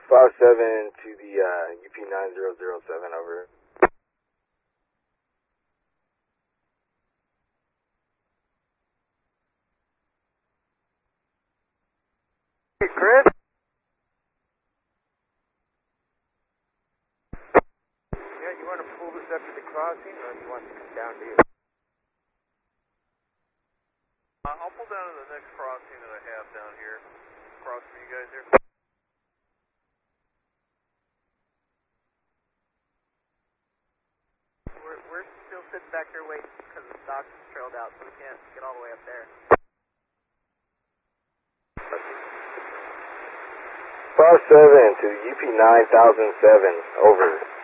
5-7 to the UP9007, over. Hey, Chris? Yeah, you want to pull this up to the crossing, or do you want to come down to you? I'll pull down to the next crossing that I have down here. Across from you guys here. We're still sitting back here waiting because the stock's trailed out, so we can't get all the way up there. 5-7 to the UP9007, over.